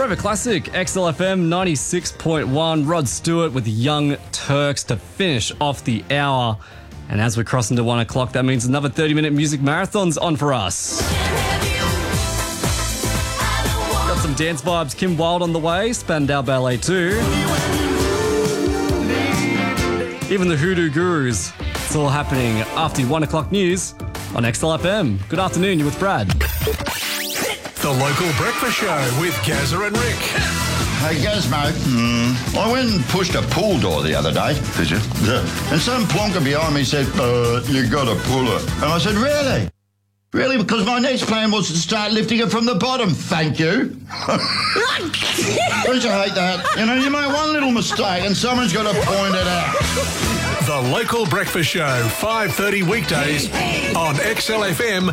Forever Classic, XLFM 96.1. Rod Stewart with Young Turks to finish off the hour. And as we cross into 1 o'clock, that means another 30-minute music marathon's on for us. Got some dance vibes, Kim Wilde on the way, Spandau Ballet too. Even the Hoodoo Gurus. It's all happening after 1 o'clock news on XLFM. Good afternoon, you're with Brad. The Local Breakfast Show with Gazza and Rick. Hey, Gaz, mate, I went and pushed a pool door the other day. Did you? Yeah. And some plonker behind me said, you got to pull it. And I said, really? Really? Because my next plan was to start lifting it from the bottom, thank you. Don't you hate that? You know, you make one little mistake and someone's got to point it out. The Local Breakfast Show, 5:30 weekdays on XLFM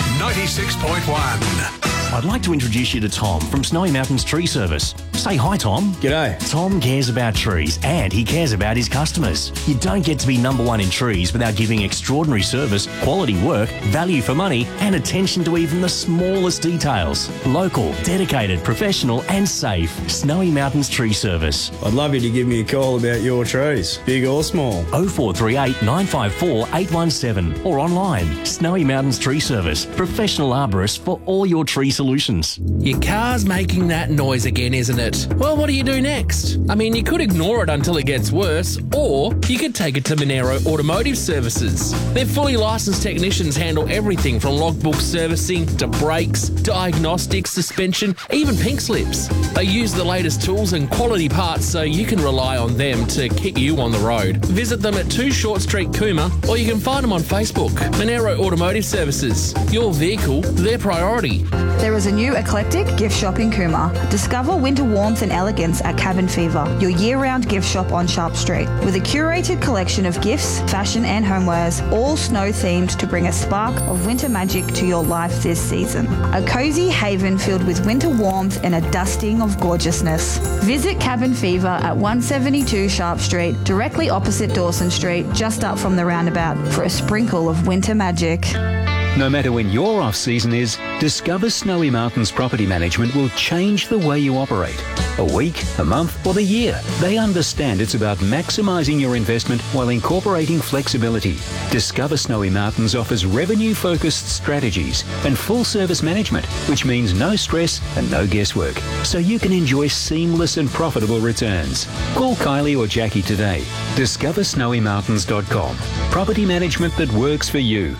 96.1. I'd like to introduce you to Tom from Snowy Mountains Tree Service. Say hi, Tom. G'day. Tom cares about trees and he cares about his customers. You don't get to be number one in trees without giving extraordinary service, quality work, value for money and attention to even the smallest details. Local, dedicated, professional and safe. Snowy Mountains Tree Service. I'd love you to give me a call about your trees, big or small. 0438 954 817 or online. Snowy Mountains Tree Service. Professional arborists for all your tree solutions. Your car's making that noise again, isn't it? Well, what do you do next? I mean, you could ignore it until it gets worse, or you could take it to Monero Automotive Services. Their fully licensed technicians handle everything from logbook servicing to brakes, diagnostics, suspension, even pink slips. They use the latest tools and quality parts so you can rely on them to kick you on the road. Visit them at 2 Short Street, Cooma, or you can find them on Facebook. Monero Automotive Services. Your vehicle, their priority. There is a new eclectic gift shop in Cooma. Discover winter warmth and elegance at Cabin Fever, your year-round gift shop on Sharp Street. With a curated collection of gifts, fashion and homewares, all snow-themed to bring a spark of winter magic to your life this season. A cozy haven filled with winter warmth and a dusting of gorgeousness. Visit Cabin Fever at 172 Sharp Street, directly opposite Dawson Street, just up from the roundabout, for a sprinkle of winter magic. No matter when your off-season is, Discover Snowy Mountains Property Management will change the way you operate. A week, a month, or the year. They understand it's about maximising your investment while incorporating flexibility. Discover Snowy Mountains offers revenue-focused strategies and full-service management, which means no stress and no guesswork, so you can enjoy seamless and profitable returns. Call Kylie or Jackie today. DiscoverSnowyMountains.com. Property management that works for you.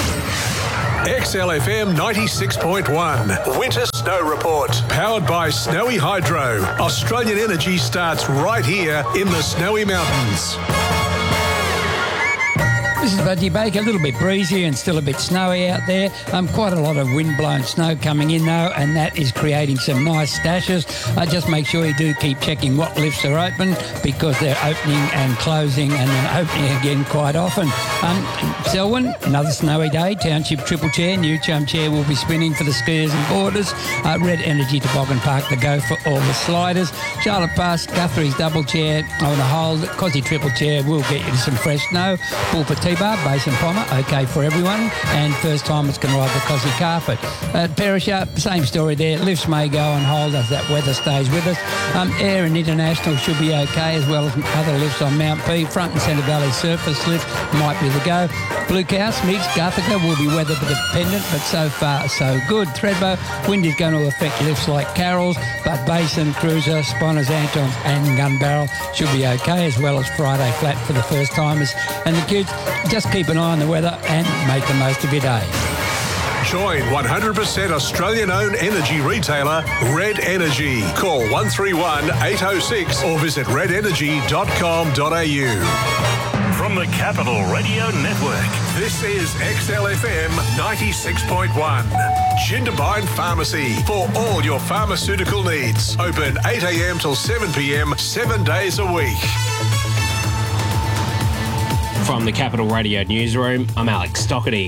XLFM 96.1 Winter Snow Report. Powered by Snowy Hydro. Australian energy starts right here in the Snowy Mountains. This is Budgie Baker, a little bit breezy and still a bit snowy out there. Quite a lot of wind-blown snow coming in though, and that is creating some nice stashes. Just make sure you do keep checking what lifts are open, because they're opening and closing and then opening again quite often. Selwyn, another snowy day. Township Triple Chair, new chum chair will be spinning for the skiers and boarders. Red Energy Toboggan Park to go for all the sliders. Charlotte Pass, Guthrie's double chair on a hold. Cozzy Triple Chair will get you to some fresh snow. Pulpit T-Bar, Basin Pommer, okay for everyone. And first time it's going to ride the Cozzy carpet. Perisher, same story there. Lifts may go on hold as that weather stays with us. Air and International should be okay, as well as other lifts on Mount P. Front and Centre Valley surface lift might be the go. Blue Cows, Mix, Guthica will be weather dependent, but so far so good. Thredbo, wind is going to affect lifts like Carroll's, but Basin, Cruiser, Sponners, Antons and Gun Barrel should be okay, as well as Friday Flat for the first timers. And the kids, just keep an eye on the weather and make the most of your day. Join 100% Australian-owned energy retailer Red Energy. Call 131 806 or visit redenergy.com.au. From the Capital Radio Network, this is XLFM 96.1. Jindabyne Pharmacy for all your pharmaceutical needs. Open 8 a.m. till 7 p.m, 7 days a week. From the Capital Radio Newsroom, I'm Alex Stockerty.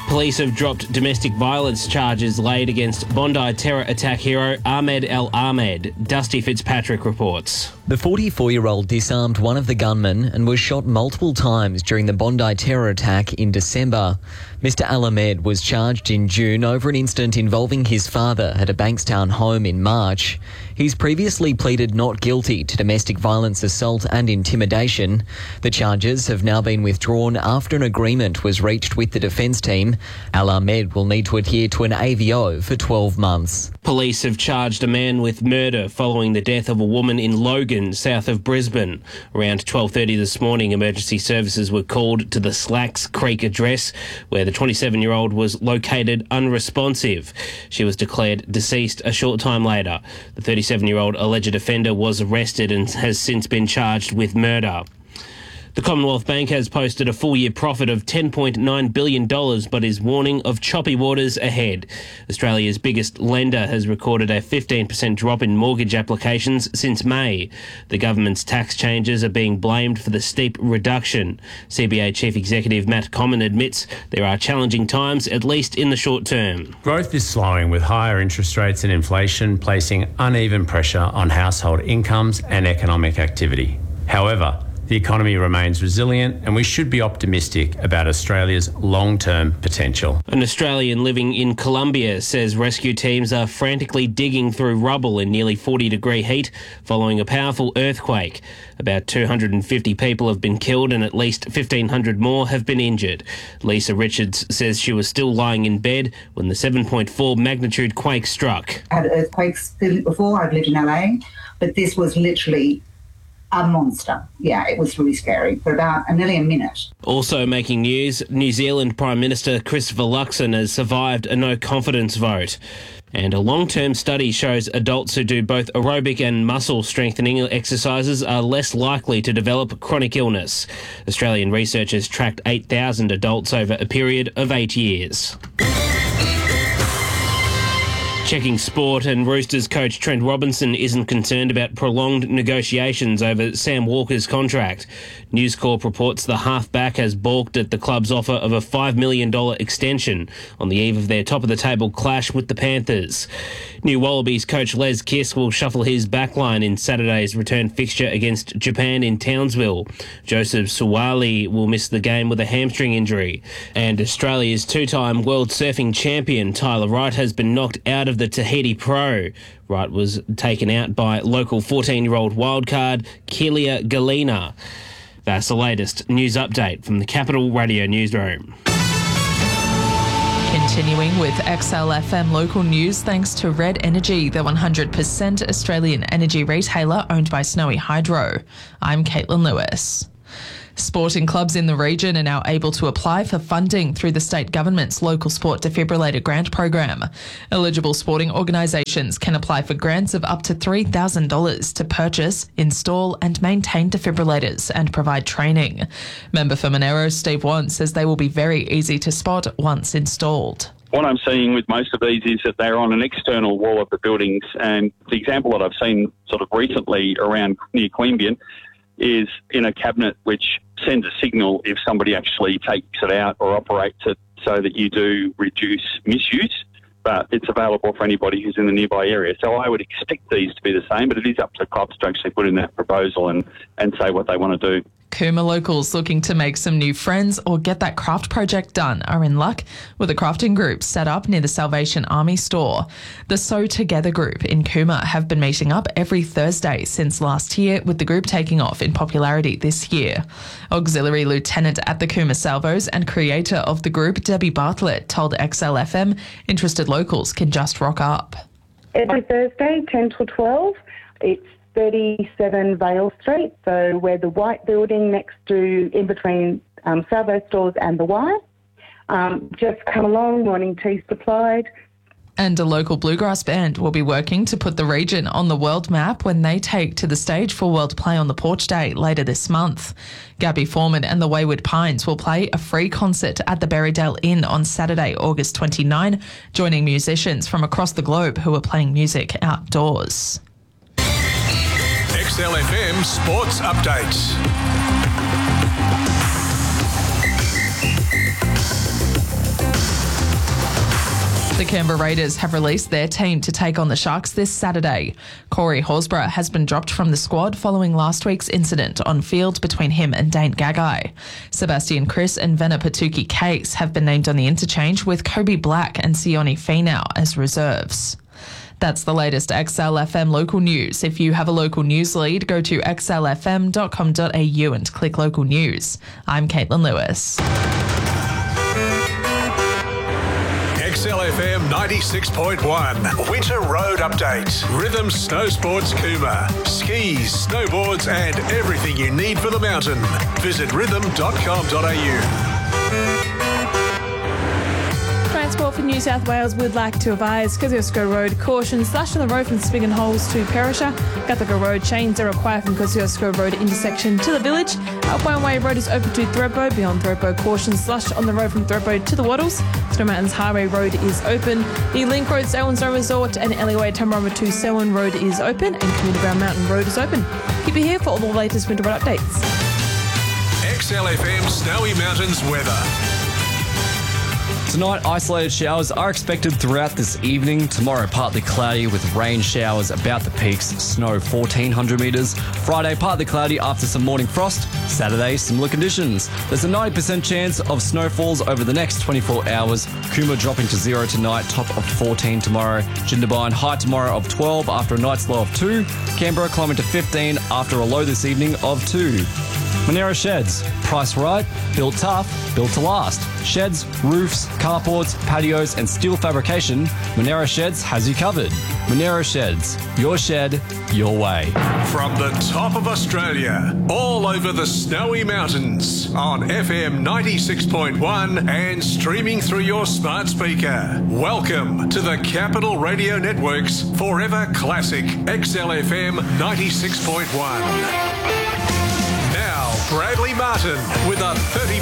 Police have dropped domestic violence charges laid against Bondi terror attack hero Ahmed El Ahmed. Dusty Fitzpatrick reports. The 44-year-old disarmed one of the gunmen and was shot multiple times during the Bondi terror attack in December. Mr Al Ahmed was charged in June over an incident involving his father at a Bankstown home in March. He's previously pleaded not guilty to domestic violence assault and intimidation. The charges have now been withdrawn after an agreement was reached with the defence team. Al Ahmed will need to adhere to an AVO for 12 months. Police have charged a man with murder following the death of a woman in Logan, south of Brisbane. Around 12:30 this morning, emergency services were called to the Slacks Creek address, where the 27-year-old was located unresponsive. She was declared deceased a short time later. The 37-year-old alleged offender was arrested and has since been charged with murder. The Commonwealth Bank has posted a full-year profit of $10.9 billion, but is warning of choppy waters ahead. Australia's biggest lender has recorded a 15% drop in mortgage applications since May. The government's tax changes are being blamed for the steep reduction. CBA Chief Executive Matt Comyn admits there are challenging times, at least in the short term. Growth is slowing, with higher interest rates and inflation placing uneven pressure on household incomes and economic activity. However, the economy remains resilient and we should be optimistic about Australia's long-term potential. An Australian living in Colombia says rescue teams are frantically digging through rubble in nearly 40-degree heat following a powerful earthquake. About 250 people have been killed and at least 1,500 more have been injured. Lisa Richards says she was still lying in bed when the 7.4 magnitude quake struck. I had earthquakes before. I've lived in LA, but this was literally a monster. Yeah, it was really scary for about nearly a minute. Also making news, New Zealand Prime Minister Christopher Luxon has survived a no-confidence vote. And a long-term study shows adults who do both aerobic and muscle strengthening exercises are less likely to develop chronic illness. Australian researchers tracked 8,000 adults over a period of 8 years. Checking sport, and Roosters coach Trent Robinson isn't concerned about prolonged negotiations over Sam Walker's contract. News Corp reports the halfback has balked at the club's offer of a $5 million extension on the eve of their top-of-the-table clash with the Panthers. New Wallabies coach Les Kiss will shuffle his backline in Saturday's return fixture against Japan in Townsville. Joseph Suwali will miss the game with a hamstring injury. And Australia's two-time world surfing champion Tyler Wright has been knocked out of the Tahiti Pro. Wright was taken out by local 14-year-old wildcard Kelia Galina. That's the latest news update from the Capital Radio Newsroom. Continuing with XLFM local news, thanks to Red Energy, the 100% Australian energy retailer owned by Snowy Hydro. I'm Caitlin Lewis. Sporting clubs in the region are now able to apply for funding through the state government's local sport defibrillator grant program. Eligible sporting organisations can apply for grants of up to $3,000 to purchase, install and maintain defibrillators and provide training. Member for Monero, Steve Want, says they will be very easy to spot once installed. What I'm seeing with most of these is that they're on an external wall of the buildings, and the example that I've seen sort of recently around near Queanbeyan is in a cabinet which sends a signal if somebody actually takes it out or operates it, so that you do reduce misuse, but it's available for anybody who's in the nearby area. So I would expect these to be the same, but it is up to clubs to actually put in that proposal and say what they want to do. Cooma locals looking to make some new friends or get that craft project done are in luck with a crafting group set up near the Salvation Army store. The Sew Together group in Cooma have been meeting up every Thursday since last year, with the group taking off in popularity this year. Auxiliary Lieutenant at the Cooma Salvos and creator of the group, Debbie Bartlett, told XLFM interested locals can just rock up. Every Thursday, 10 till 12, it's 37 Vale Street, so we're the white building next to, in between Salvo stores and the Y. Just come along, morning tea supplied. And a local bluegrass band will be working to put the region on the world map when they take to the stage for World Play on the Porch Day later this month. Gabby Foreman and the Wayward Pines will play a free concert at the Berrydale Inn on Saturday, August 29, joining musicians from across the globe who are playing music outdoors. XLFM Sports Updates. The Canberra Raiders have released their team to take on the Sharks this Saturday. Corey Horsburgh has been dropped from the squad following last week's incident on field between him and Dane Gagai. Sebastian Chris and Venna Patuki Case have been named on the interchange with Kobe Black and Sione Finau as reserves. That's the latest XLFM local news. If you have a local news lead, go to xlfm.com.au and click local news. I'm Caitlin Lewis. XLFM 96.1 Winter Road Update. Rhythm Snow Sports Cooma. Skis, snowboards and everything you need for the mountain. Visit rhythm.com.au. Transport for New South Wales would like to advise Kosciuszko Road caution slush on the road from Spigon Holes to Perisher. Guthaga Road chains are required from Kosciuszko Road intersection to the village. Up One Way Road is open to Thredbo. Beyond Thredbo, caution slush on the road from Thredbo to the Wattles. Snow Mountains Highway Road is open. The Link Road Selwyn Snow Resort and Alleyway Tamarama to Selwyn Road is open and Community Brown Mountain Road is open. Keep it here for all the latest winter road updates. XLFM Snowy Mountains weather. Tonight, isolated showers are expected throughout this evening. Tomorrow, partly cloudy with rain showers about the peaks, snow 1,400 metres. Friday, partly cloudy after some morning frost. Saturday, similar conditions. There's a 90% chance of snowfalls over the next 24 hours. Cooma dropping to 0 tonight, top of 14 tomorrow. Jindabyne, high tomorrow of 12 after a night's low of 2. Canberra climbing to 15 after a low this evening of 2. Monera Sheds, price right, built tough, built to last. Sheds, roofs, carports, patios and steel fabrication, Monera Sheds has you covered. Monera Sheds, your shed, your way. From the top of Australia, all over the Snowy Mountains, on FM 96.1 and streaming through your smart speaker. Welcome to the Capital Radio Network's Forever Classic XLFM 96.1. Bradley Martin with a 30